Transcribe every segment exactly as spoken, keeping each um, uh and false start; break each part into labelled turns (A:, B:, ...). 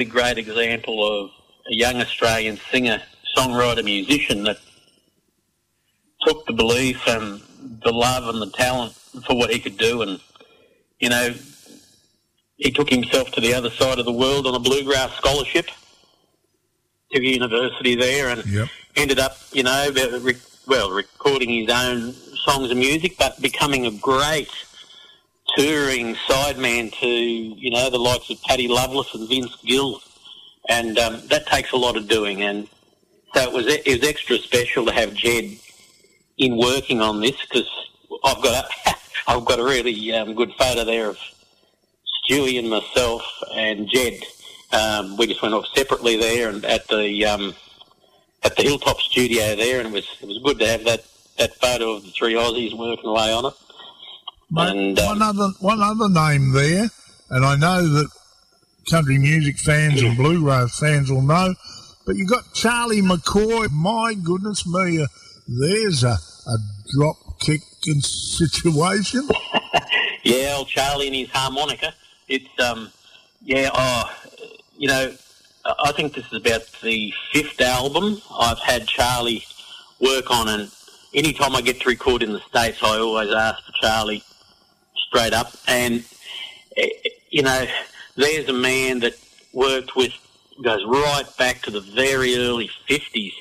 A: a great example of a young Australian singer, songwriter, musician that took the belief and the love and the talent for what he could do, and, you know, he took himself to the other side of the world on a bluegrass scholarship to a university there, and yep. ended up, you know, well, recording his own songs and music, but becoming a great touring sideman to, you know, the likes of Paddy Loveless and Vince Gill, and um, that takes a lot of doing, and so it was it was extra special to have Jed in working on this, because I've got a, I've got a really um, good photo there of Stewie and myself and Jed. Um, we just went off separately there and at the um, at the Hilltop studio there, and it was it was good to have that, that photo of the three Aussies working away on it.
B: But
A: and, um,
B: one other one other name there, and I know that country music fans and bluegrass fans will know, but you got Charlie McCoy. My goodness me, uh, there's a, a drop kicking situation.
A: Yeah, old Charlie and his harmonica. It's um, yeah, oh, you know, I think this is about the fifth album I've had Charlie work on, and any time I get to record in the States, I always ask for Charlie straight up. And, you know, there's a man that worked with, goes right back to the very early fifties,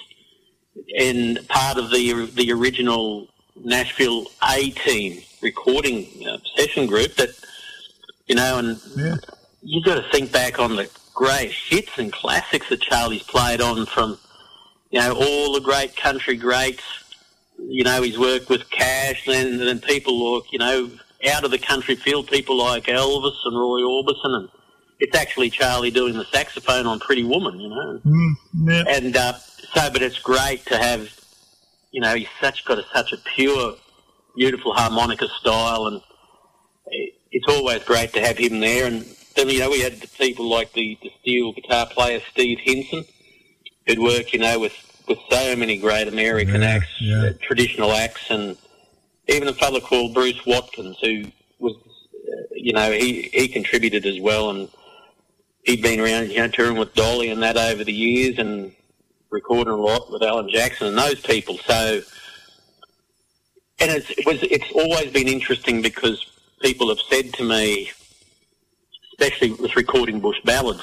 A: and part of the the original Nashville A-Team recording uh, session group that, you know, and
B: yeah.
A: you've got to think back on the great hits and classics that Charlie's played on, from, you know, all the great country greats. You know, he's worked with Cash, and then people like, you know, out of the country field, people like Elvis and Roy Orbison, and it's actually Charlie doing the saxophone on Pretty Woman, you know.
B: Mm, yeah.
A: And uh, so, but it's great to have, you know, he's such got a, such a pure, beautiful harmonica style, and it's always great to have him there. And then, you know, we had the people like the, the steel guitar player Steve Hinson, who'd work, you know, with, with so many great American
B: yeah,
A: acts,
B: yeah.
A: Uh, traditional acts, and even a fellow called Bruce Watkins, who was, uh, you know, he, he contributed as well, and he'd been around, you know, touring with Dolly and that over the years, and recording a lot with Alan Jackson and those people. So, and it's, it was, it's always been interesting, because people have said to me, especially with recording bush ballads,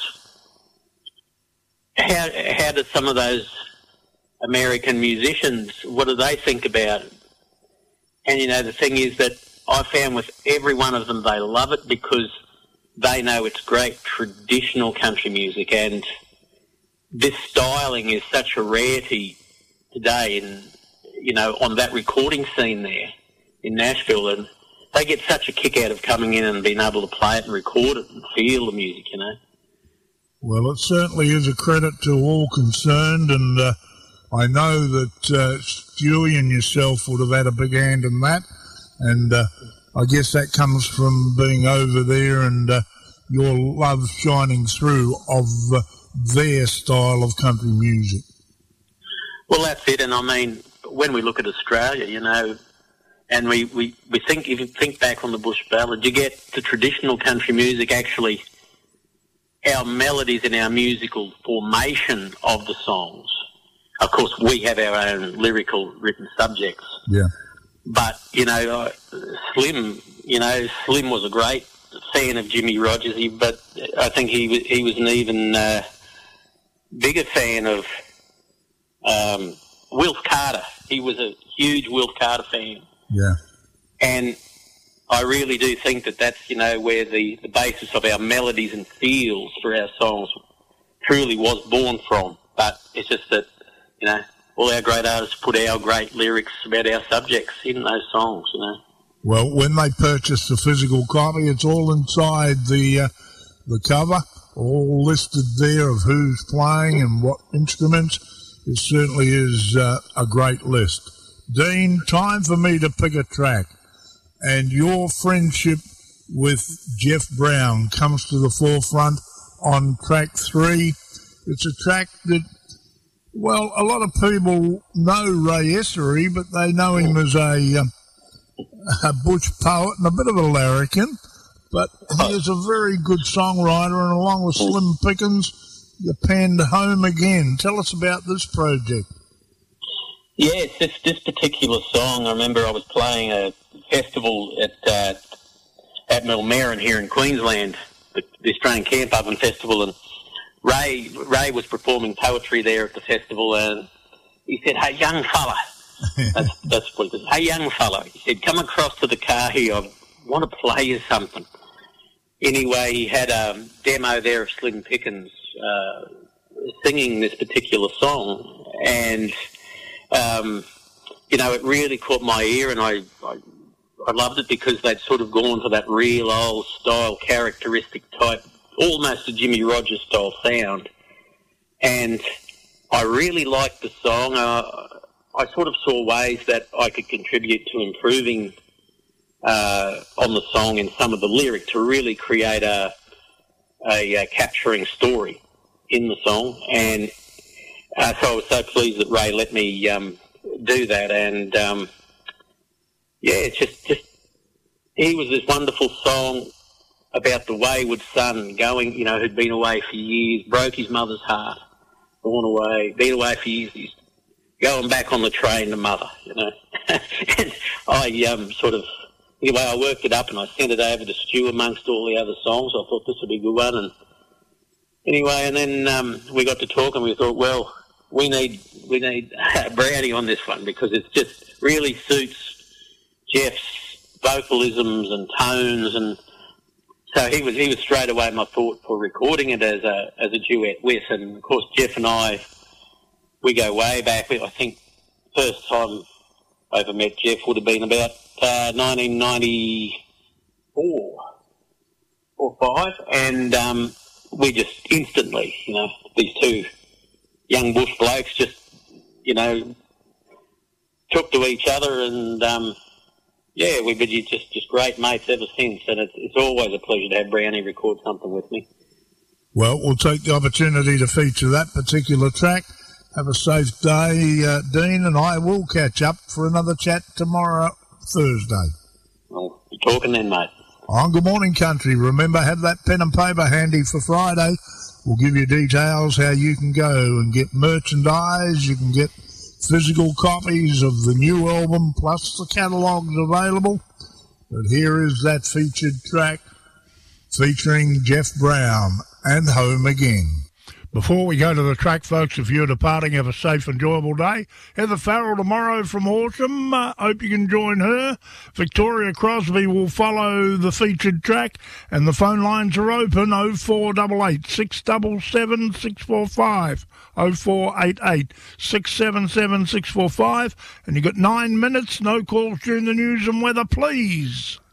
A: how how do some of those American musicians, what do they think about it? And, you know, the thing is that I found with every one of them, they love it because they know it's great traditional country music, and this styling is such a rarity today in, you know, on that recording scene there in Nashville, and they get such a kick out of coming in and being able to play it and record it and feel the music, you know.
B: Well, it certainly is a credit to all concerned, and uh, I know that uh, Stewie and yourself would have had a big hand in that, and uh, I guess that comes from being over there and uh, your love shining through of uh, their style of country music.
A: Well, that's it, and I mean, when we look at Australia, you know, and we, we, we think, if you think back on the bush ballad, you get the traditional country music, actually, our melodies and our musical formation of the songs. Of course, we have our own lyrical written subjects.
B: Yeah.
A: But, you know, uh, Slim, you know, Slim was a great fan of Jimmy Rogers, he, but I think he was, he was an even uh, bigger fan of um, Wilf Carter. He was a huge Wilf Carter fan.
B: Yeah.
A: And I really do think that that's, you know, where the, the basis of our melodies and feels for our songs truly was born from. But it's just that, you know, all our great artists put our great lyrics about our subjects in those songs, you know.
B: Well, when they purchase the physical copy, it's all inside the uh, the cover, all listed there of who's playing and what instruments. It certainly is uh, a great list. Dean, time for me to pick a track. And your friendship with Jeff Brown comes to the forefront on track three. It's a track that, well, a lot of people know Ray Essery, but they know him as a, um, a butch poet and a bit of a larrikin. But he is a very good songwriter, and along with Slim Pickens, you penned Home Again. Tell us about this project.
A: Yes, this this particular song, I remember I was playing a festival at uh, at Millmerran here in Queensland, the, the Australian Camp Oven Festival, and Ray Ray was performing poetry there at the festival, and he said, "Hey, young fella," that's, that's what he said, "Hey, young fella," he said, "come across to the car here, I want to play you something." Anyway, he had a demo there of Slim Pickens uh, singing this particular song, and um, you know, it really caught my ear, and I, I I loved it because they'd sort of gone for that real old style, characteristic type, almost a Jimmy Rogers style sound, and I really liked the song. Uh, I sort of saw ways that I could contribute to improving uh, on the song and some of the lyric to really create a, a, a capturing story in the song, and uh, so I was so pleased that Ray let me um, do that, and um, yeah, it's just, just he was this wonderful song about the wayward son going, you know, who'd been away for years, broke his mother's heart, gone away, been away for years, he's going back on the train to mother, you know. And I um, sort of, anyway, I worked it up and I sent it over to Stu amongst all the other songs. I thought this would be a good one. And anyway, and then um, we got to talk and we thought, well, we need we need Brownie on this one because it just really suits Jeff's vocalisms and tones, and so he was he was straight away my thought for recording it as a as a duet with. And of course Jeff and I, we go way back. I think first time I ever met Jeff would have been about uh, nineteen ninety-four or five, and um, we just instantly, you know, these two young bush blokes just, you know, took to each other, and um, yeah, we've been just just great mates ever since. And it's it's always a pleasure to have Brownie record something with me.
B: Well, we'll take the opportunity to feature that particular track. Have a safe day, uh, Dean, and I will catch up for another chat tomorrow, Thursday.
A: Well, be talking then, mate.
B: On Good Morning Country. Remember, have that pen and paper handy for Friday. We'll give you details how you can go and get merchandise. You can get physical copies of the new album, plus the catalogues available. But here is that featured track featuring Jeff Brown and Home Again. Before we go to the track, folks, if you're departing, have a safe, enjoyable day. Heather Farrell tomorrow from Horsham. Uh, hope you can join her. Victoria Crosby will follow the featured track, and the phone lines are open oh four eight eight, six seven seven, six four five, oh four eight eight, six seven seven, six four five, and you've got nine minutes, no calls during the news and weather, please.